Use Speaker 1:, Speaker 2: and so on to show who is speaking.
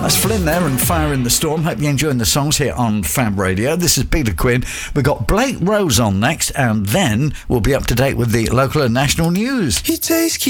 Speaker 1: That's Flynn there and Fire in the Storm. Hope you're enjoying the songs here on Fab Radio. This is Peter Quinn. We've got Blake Rose on next, and then we'll be up to date with the local and national news.
Speaker 2: He takes